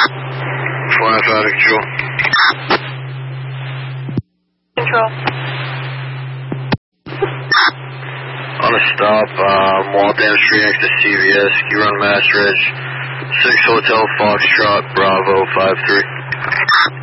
Flying out of control. Control. On a stop, Waltham Street next to CVS, you run Mass Ridge, 6 Hotel Foxtrot, Bravo 53.